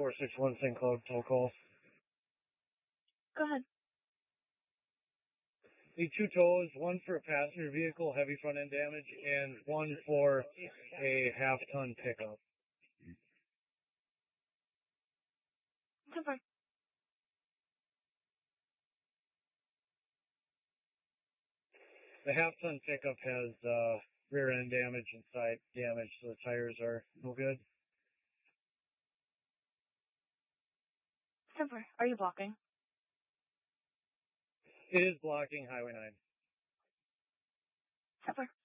461 St. Cloud toll call. Go ahead. Need 2 tows, one for a passenger vehicle, heavy front end damage, and one for a half-ton pickup. 10-4. The half-ton pickup has rear end damage and side damage, so the tires are no good. 10-4. Are you blocking? It is blocking Highway 9. 10-4.